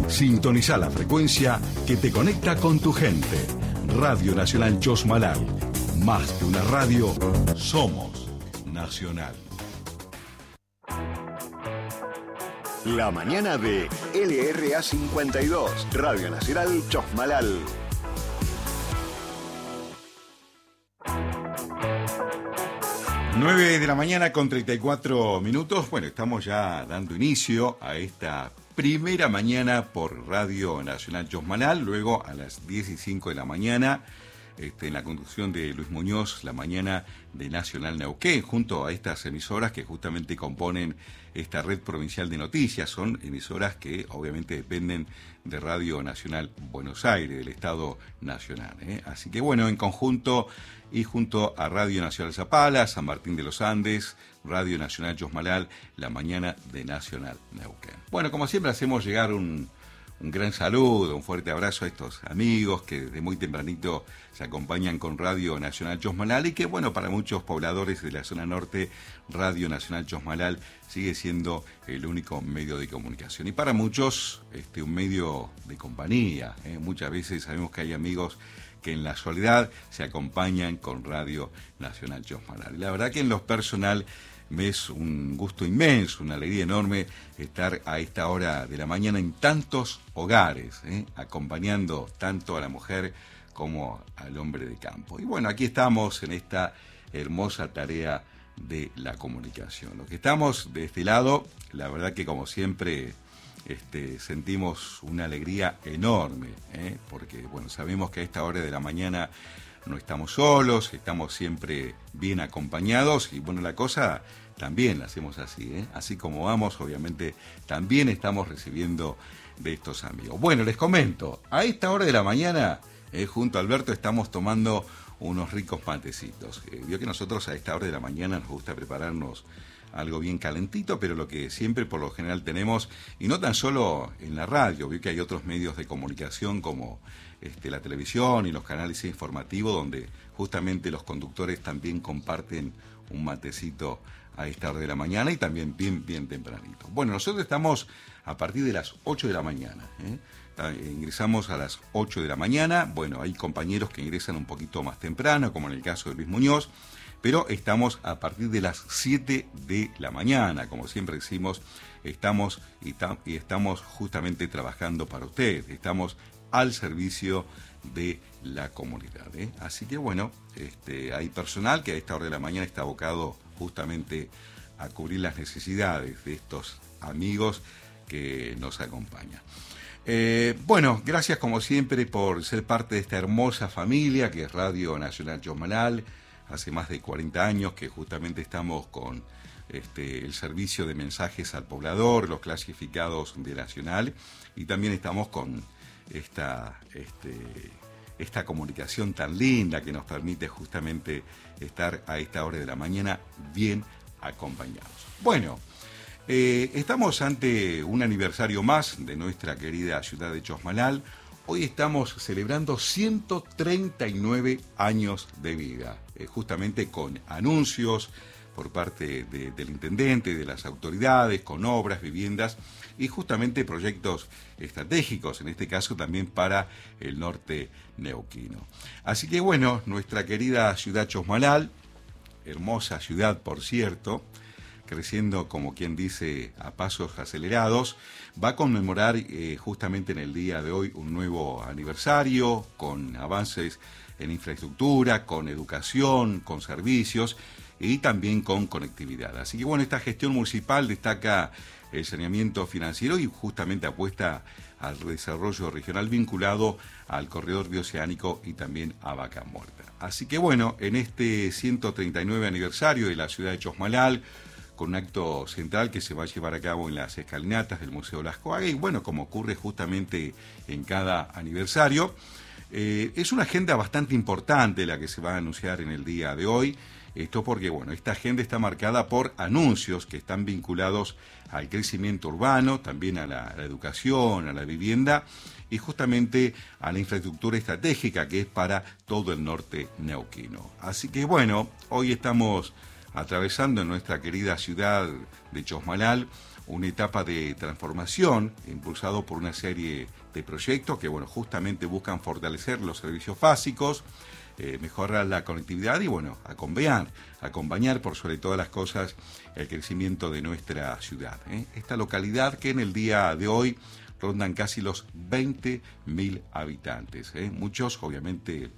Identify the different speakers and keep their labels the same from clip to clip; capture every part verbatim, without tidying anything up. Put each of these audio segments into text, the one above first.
Speaker 1: Sintoniza la frecuencia que te conecta con tu gente. Radio Nacional Chosmalal. Más que una radio, somos Nacional.
Speaker 2: La mañana de L R A cincuenta y dos, Radio Nacional Chosmalal.
Speaker 1: nueve de la mañana con treinta y cuatro minutos. Bueno, estamos ya dando inicio a esta primera mañana por Radio Nacional Chosmalal. Luego a las diez y cinco de la mañana, este, en la conducción de Luis Muñoz, la mañana de Nacional Neuquén, junto a estas emisoras que justamente componen esta red provincial de noticias. Son emisoras que obviamente dependen de Radio Nacional Buenos Aires, del Estado Nacional, ¿eh? Así que bueno, en conjunto y junto a Radio Nacional Zapala, San Martín de los Andes, Radio Nacional Chosmalal, la mañana de Nacional Neuquén. Bueno, como siempre hacemos llegar un, un gran saludo, un fuerte abrazo a estos amigos que desde muy tempranito se acompañan con Radio Nacional Chosmalal y que, bueno, para muchos pobladores de la zona norte, Radio Nacional Chosmalal sigue siendo el único medio de comunicación. Y para muchos, este, un medio de compañía, ¿eh? Muchas veces sabemos que hay amigos que en la soledad se acompañan con Radio Nacional Chosmalal. Y la verdad que en lo personal me es un gusto inmenso, una alegría enorme estar a esta hora de la mañana en tantos hogares, ¿eh? acompañando tanto a la mujer como al hombre de campo. Y bueno, aquí estamos en esta hermosa tarea de la comunicación. Los que estamos de este lado, la verdad que como siempre este, sentimos una alegría enorme, ¿eh? porque bueno, sabemos que a esta hora de la mañana no estamos solos, estamos siempre bien acompañados y bueno, la cosa también la hacemos así, ¿eh? Así como vamos, obviamente también estamos recibiendo de estos amigos. Bueno, les comento, a esta hora de la mañana, eh, junto a Alberto estamos tomando unos ricos matecitos. Eh, vio que nosotros a esta hora de la mañana nos gusta prepararnos algo bien calentito, pero lo que siempre por lo general tenemos, y no tan solo en la radio, vio que hay otros medios de comunicación como este, la televisión y los canales informativos, donde justamente los conductores también comparten un matecito a esta hora de la mañana y también bien, bien tempranito. Bueno, nosotros estamos a partir de las ocho de la mañana, ¿eh? Ingresamos a las ocho de la mañana. Bueno, hay compañeros que ingresan un poquito más temprano, como en el caso de Luis Muñoz, pero estamos a partir de las siete de la mañana, como siempre decimos, estamos y, tam, y estamos justamente trabajando para ustedes, estamos al servicio de la comunidad, ¿eh? Así que bueno, este, hay personal que a esta hora de la mañana está abocado justamente a cubrir las necesidades de estos amigos que nos acompañan. Eh, bueno, gracias como siempre por ser parte de esta hermosa familia que es Radio Nacional Chosmalal. Hace más de cuarenta años que justamente estamos con este, el servicio de mensajes al poblador, los clasificados de Nacional, y también estamos con esta, este, esta comunicación tan linda que nos permite justamente estar a esta hora de la mañana bien acompañados. Bueno, eh, estamos ante un aniversario más de nuestra querida ciudad de Chosmalal. Hoy estamos celebrando ciento treinta y nueve años de vida, eh, justamente con anuncios por parte de, del intendente, de las autoridades, con obras, viviendas y justamente proyectos estratégicos, en este caso también para el norte neuquino. Así que bueno, nuestra querida ciudad Chosmalal, hermosa ciudad por cierto, creciendo como quien dice a pasos acelerados, va a conmemorar eh, justamente en el día de hoy un nuevo aniversario con avances en infraestructura, con educación, con servicios y también con conectividad. Así que bueno, esta gestión municipal destaca el saneamiento financiero y justamente apuesta al desarrollo regional vinculado al corredor bioceánico y también a Vaca Muerta. Así que bueno, en este ciento treinta y nueve aniversario de la ciudad de Chosmalal, con un acto central que se va a llevar a cabo en las escalinatas del Museo Las Coagas, y bueno, como ocurre justamente en cada aniversario, eh, es una agenda bastante importante la que se va a anunciar en el día de hoy. Esto porque, bueno, esta agenda está marcada por anuncios que están vinculados al crecimiento urbano, también a la, a la educación, a la vivienda y justamente a la infraestructura estratégica que es para todo el norte neuquino. Así que, bueno, hoy estamos atravesando en nuestra querida ciudad de Chosmalal una etapa de transformación impulsado por una serie de proyectos que, bueno, justamente buscan fortalecer los servicios básicos, eh, mejorar la conectividad y, bueno, acompañar, acompañar por sobre todas las cosas el crecimiento de nuestra ciudad, ¿eh? Esta localidad que en el día de hoy rondan casi los veinte mil habitantes, ¿eh? Muchos, obviamente,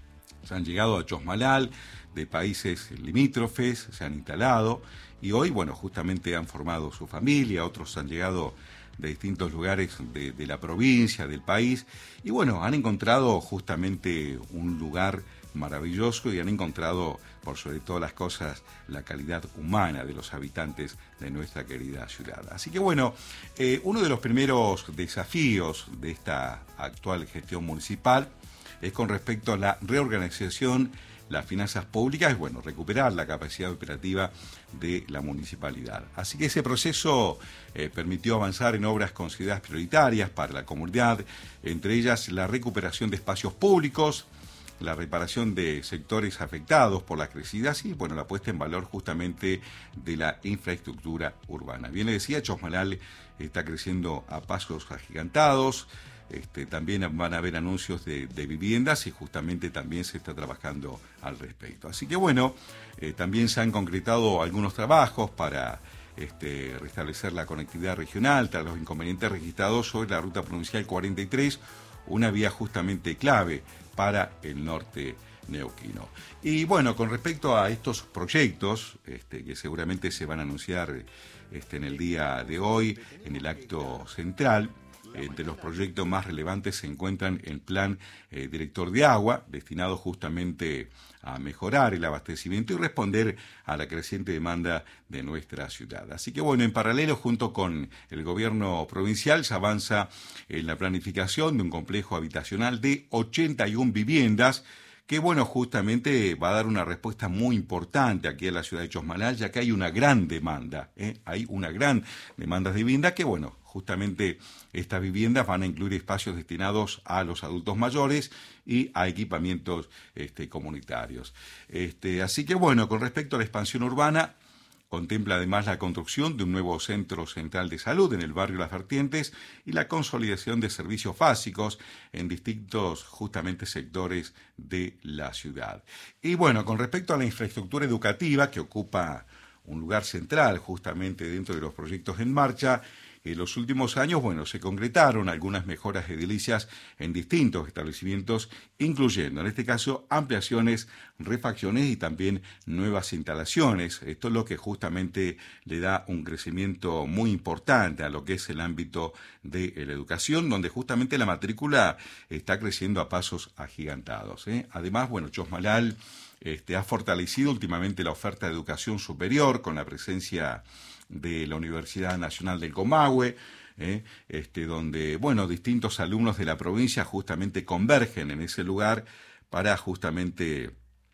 Speaker 1: se han llegado a Chosmalal de países limítrofes, se han instalado y hoy, bueno, justamente han formado su familia, otros han llegado de distintos lugares de, de la provincia, del país, y bueno, han encontrado justamente un lugar maravilloso y han encontrado, por sobre todas las cosas, la calidad humana de los habitantes de nuestra querida ciudad. Así que bueno, eh, uno de los primeros desafíos de esta actual gestión municipal es con respecto a la reorganización, las finanzas públicas y, bueno, recuperar la capacidad operativa de la municipalidad. Así que ese proceso eh, permitió avanzar en obras consideradas prioritarias para la comunidad, entre ellas la recuperación de espacios públicos, la reparación de sectores afectados por las crecidas y, bueno, la puesta en valor justamente de la infraestructura urbana. Bien le decía, Chosmalal está creciendo a pasos agigantados. Este, también van a haber anuncios de, de viviendas y justamente también se está trabajando al respecto. Así que bueno, eh, también se han concretado algunos trabajos para este, restablecer la conectividad regional tras los inconvenientes registrados sobre la ruta provincial cuarenta y tres, una vía justamente clave para el norte neuquino. Y bueno, con respecto a estos proyectos, este, que seguramente se van a anunciar este, en el día de hoy, en el acto central, entre los proyectos más relevantes se encuentran el Plan eh, Director de Agua, destinado justamente a mejorar el abastecimiento y responder a la creciente demanda de nuestra ciudad. Así que bueno, en paralelo, junto con el gobierno provincial, se avanza en la planificación de un complejo habitacional de ochenta y una viviendas, que bueno, justamente va a dar una respuesta muy importante aquí a la ciudad de Chosmalal, ya que hay una gran demanda, ¿eh? Hay una gran demanda de vivienda que, bueno, justamente estas viviendas van a incluir espacios destinados a los adultos mayores y a equipamientos este, comunitarios. Este, así que bueno, con respecto a la expansión urbana, contempla además la construcción de un nuevo centro central de salud en el barrio Las Vertientes y la consolidación de servicios básicos en distintos justamente sectores de la ciudad. Y bueno, con respecto a la infraestructura educativa, que ocupa un lugar central justamente dentro de los proyectos en marcha, en los últimos años, bueno, se concretaron algunas mejoras edilicias en distintos establecimientos, incluyendo, en este caso, ampliaciones, refacciones y también nuevas instalaciones. Esto es lo que justamente le da un crecimiento muy importante a lo que es el ámbito de la educación, donde justamente la matrícula está creciendo a pasos agigantados, ¿eh? Además, bueno, Chosmalal este, ha fortalecido últimamente la oferta de educación superior con la presencia de la Universidad Nacional del Comahue, eh, este, donde, bueno, distintos alumnos de la provincia justamente convergen en ese lugar para justamente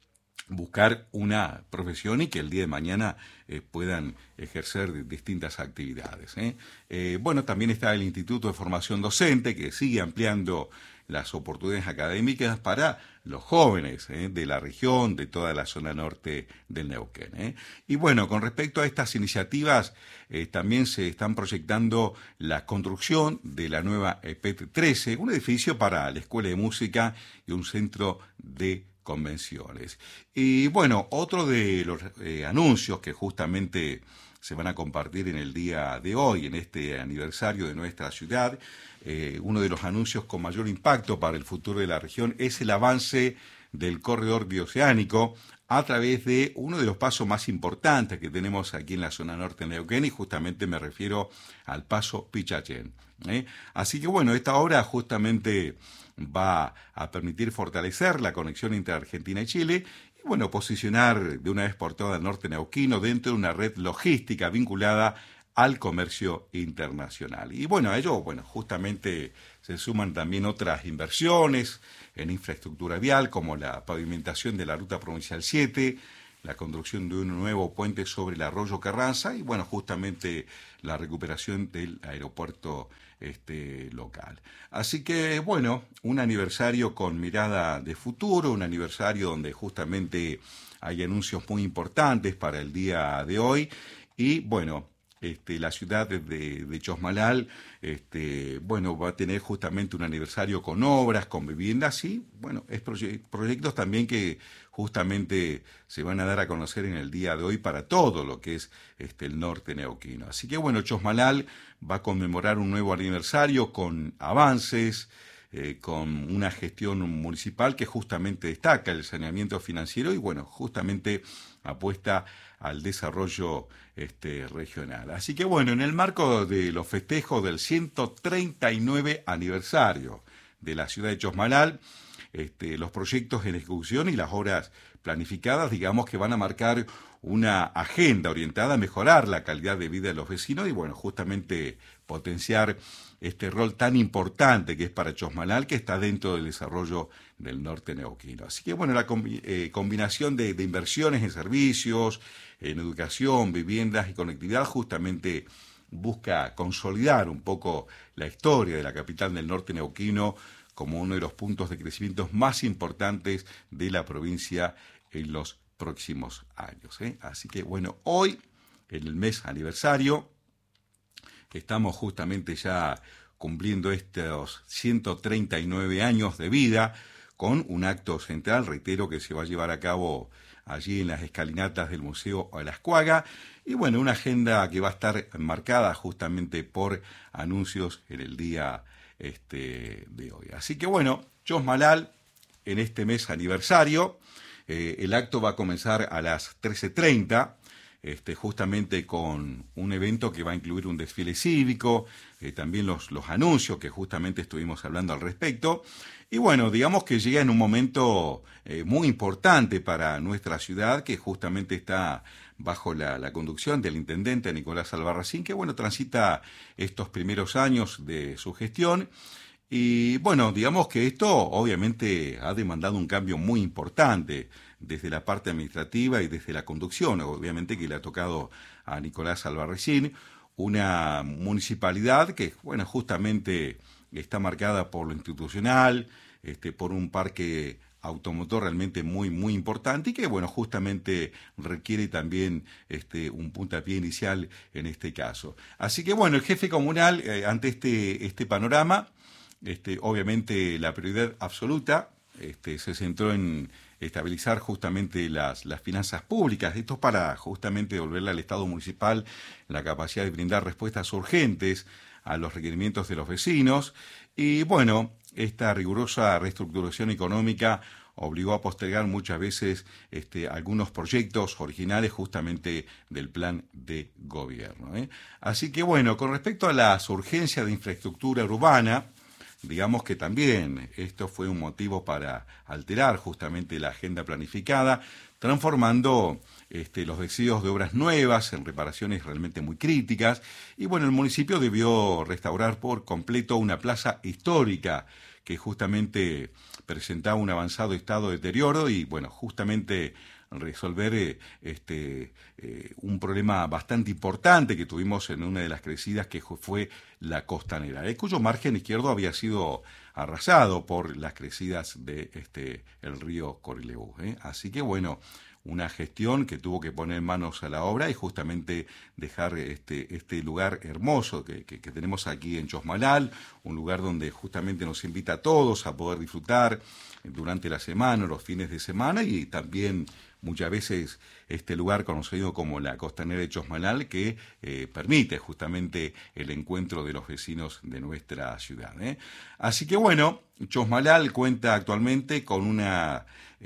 Speaker 1: buscar una profesión y que el día de mañana eh, puedan ejercer distintas actividades, ¿eh? Eh, bueno, también está el Instituto de Formación Docente, que sigue ampliando las oportunidades académicas para los jóvenes ¿eh? de la región, de toda la zona norte del Neuquén. ¿eh? Y bueno, con respecto a estas iniciativas, eh, también se están proyectando la construcción de la nueva E P E T trece, un edificio para la Escuela de Música y un centro de convenciones. Y bueno, otro de los eh, anuncios que justamente se van a compartir en el día de hoy, en este aniversario de nuestra ciudad, eh, uno de los anuncios con mayor impacto para el futuro de la región es el avance del corredor bioceánico a través de uno de los pasos más importantes que tenemos aquí en la zona norte de Neuquén, y justamente me refiero al paso Pichachén. ¿eh? Así que bueno, esta obra justamente va a permitir fortalecer la conexión entre Argentina y Chile y bueno, posicionar de una vez por todas al norte neuquino dentro de una red logística vinculada al comercio internacional. Y bueno, a ello, bueno, justamente se suman también otras inversiones en infraestructura vial, como la pavimentación de la Ruta Provincial siete, la construcción de un nuevo puente sobre el arroyo Carranza y, bueno, justamente la recuperación del aeropuerto este, local. Así que, bueno, un aniversario con mirada de futuro, un aniversario donde justamente hay anuncios muy importantes para el día de hoy y, bueno, Este, la ciudad de, de Chosmalal, este, bueno, va a tener justamente un aniversario con obras, con viviendas y, bueno, es proye- proyectos también que justamente se van a dar a conocer en el día de hoy para todo lo que es este, el norte neuquino. Así que, bueno, Chosmalal va a conmemorar un nuevo aniversario con avances, eh, con una gestión municipal que justamente destaca el saneamiento financiero y, bueno, justamente apuesta al desarrollo este, regional. Así que bueno, en el marco de los festejos del ciento treinta y nueve aniversario de la ciudad de Chosmalal, este, los proyectos en ejecución y las obras planificadas, digamos que van a marcar una agenda orientada a mejorar la calidad de vida de los vecinos y bueno, justamente potenciar este rol tan importante que es para Chosmalal, que está dentro del desarrollo del norte neuquino. Así que bueno, la combi- eh, combinación de, de inversiones en servicios, en educación, viviendas y conectividad justamente busca consolidar un poco la historia de la capital del norte neuquino como uno de los puntos de crecimiento más importantes de la provincia en los próximos años, ¿eh? Así que bueno, hoy, en el mes aniversario, estamos justamente ya cumpliendo estos ciento treinta y nueve años de vida con un acto central, reitero, que se va a llevar a cabo allí en las escalinatas del Museo Alascuaga, y bueno, una agenda que va a estar marcada justamente por anuncios en el día este, de hoy. Así que bueno, Chosmalal, en este mes aniversario, eh, el acto va a comenzar a las trece treinta, Este, justamente con un evento que va a incluir un desfile cívico, eh, también los, los anuncios que justamente estuvimos hablando al respecto. Y bueno, digamos que llega en un momento eh, muy importante para nuestra ciudad, que justamente está bajo la, la conducción del intendente Nicolás Albarracín, que bueno, transita estos primeros años de su gestión. Y bueno, digamos que esto obviamente ha demandado un cambio muy importante desde la parte administrativa y desde la conducción, obviamente que le ha tocado a Nicolás Albarracín, una municipalidad que, bueno, justamente está marcada por lo institucional, este, por un parque automotor realmente muy, muy importante y que, bueno, justamente requiere también este, un puntapié inicial en este caso. Así que, bueno, el jefe comunal, eh, ante este, este panorama, Este, obviamente la prioridad absoluta este, se centró en estabilizar justamente las, las finanzas públicas, esto para justamente devolverle al Estado municipal la capacidad de brindar respuestas urgentes a los requerimientos de los vecinos y bueno, esta rigurosa reestructuración económica obligó a postergar muchas veces este, algunos proyectos originales justamente del plan de gobierno, ¿eh? Así que bueno, con respecto a las urgencias de infraestructura urbana, digamos que también esto fue un motivo para alterar justamente la agenda planificada, transformando este, los deseos de obras nuevas en reparaciones realmente muy críticas. Y bueno, el municipio debió restaurar por completo una plaza histórica que justamente presentaba un avanzado estado de deterioro y bueno, justamente resolver eh, este, eh, un problema bastante importante que tuvimos en una de las crecidas que fue la Costanera, eh, cuyo margen izquierdo había sido arrasado por las crecidas de este, el río Corilebú. Eh. Así que bueno, una gestión que tuvo que poner manos a la obra y justamente dejar este, este lugar hermoso que, que, que tenemos aquí en Chosmalal, un lugar donde justamente nos invita a todos a poder disfrutar durante la semana, los fines de semana y también muchas veces este lugar conocido como la Costanera de Chosmalal que eh, permite justamente el encuentro de los vecinos de nuestra ciudad, ¿eh? Así que bueno, Chosmalal cuenta actualmente con una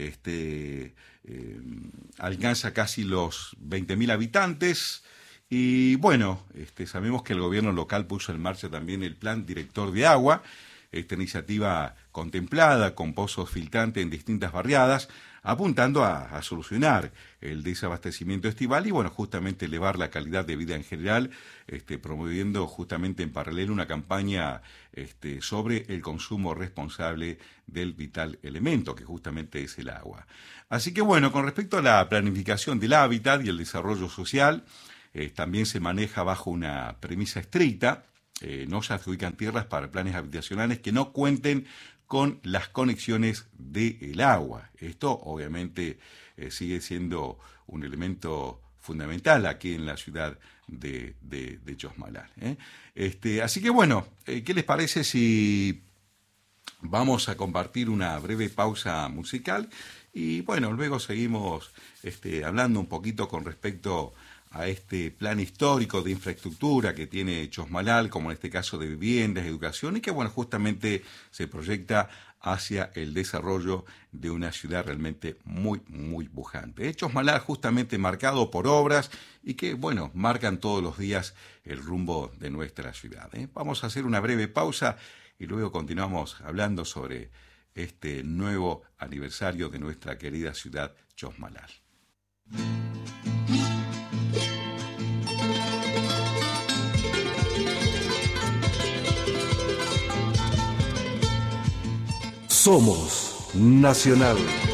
Speaker 1: este, eh, alcanza casi los veinte mil habitantes y bueno, este, sabemos que el gobierno local puso en marcha también el plan director de agua, esta iniciativa contemplada con pozos filtrantes en distintas barriadas, apuntando a, a solucionar el desabastecimiento estival y, bueno, justamente elevar la calidad de vida en general, este, promoviendo justamente en paralelo una campaña este, sobre el consumo responsable del vital elemento, que justamente es el agua. Así que, bueno, con respecto a la planificación del hábitat y el desarrollo social, eh, también se maneja bajo una premisa estricta. Eh, no se adjudican tierras para planes habitacionales que no cuenten con las conexiones del agua. Esto obviamente eh, sigue siendo un elemento fundamental aquí en la ciudad de, de, de Chosmalal. ¿eh? Este, así que bueno, eh, ¿qué les parece si vamos a compartir una breve pausa musical? Y bueno, luego seguimos este, hablando un poquito con respecto a este plan histórico de infraestructura que tiene Chosmalal, como en este caso de viviendas, educación, y que bueno, justamente se proyecta hacia el desarrollo de una ciudad realmente muy, muy pujante. ¿eh? Chosmalal justamente marcado por obras y que, bueno, marcan todos los días el rumbo de nuestra ciudad. ¿eh? Vamos a hacer una breve pausa y luego continuamos hablando sobre este nuevo aniversario de nuestra querida ciudad Chosmalal.
Speaker 3: Somos Nacional.